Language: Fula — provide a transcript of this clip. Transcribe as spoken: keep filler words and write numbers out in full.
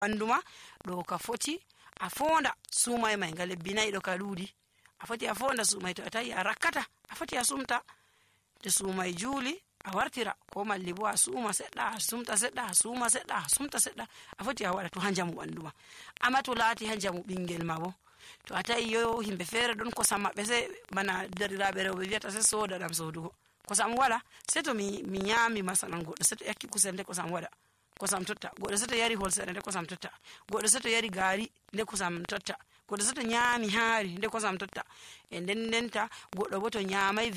banduma do ka foti a fonda sumay may ngale binay do ka dudi a foti a fonda sumay to tayi a rakkata a foti a sumta de sumay juli a wartira ko malli bo a suma sedda a sumta sedda a suma sedda a sumta sedda a foti a wada to hanjamu banduma amma to lati hanjamu bingel ma bo to atayi yo himbe fere don ko sama be se bana darirabe rewbe wiata se soda dam sodugo ko sam wala se to mi mi nyami masalan goddo se to yakki kusende ko sam wada ko sam totta goddo se to yari holsere de ko sam totta goddo se to yari gari de ko sam totta goddo se to nyami haari de ko sam totta e den denta goddo bo to nyamai